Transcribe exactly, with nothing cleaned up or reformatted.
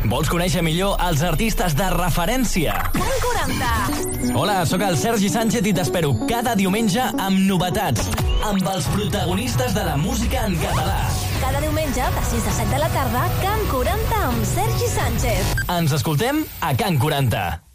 Vols conèixer millor els artistes de referència? Can quaranta. Hola, sóc el Sergi Sánchez i t'espero cada diumenge amb novetats, amb els protagonistes de la música en català. Cada diumenge, de sis a set de la tarda, Can quaranta amb Sergi Sánchez. Ens escoltem a Can quaranta.